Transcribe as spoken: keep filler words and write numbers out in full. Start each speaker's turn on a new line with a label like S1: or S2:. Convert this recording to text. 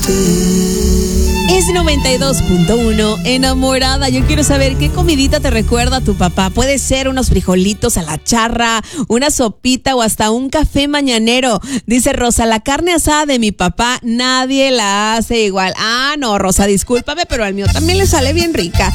S1: Es noventa y dos punto uno, enamorada. Yo quiero saber qué comidita te recuerda a tu papá. Puede ser unos frijolitos a la charra, una sopita o hasta un café mañanero. Dice Rosa, la carne asada de mi papá nadie la hace igual. Ah, no, Rosa, discúlpame, pero al mío también le sale bien rica.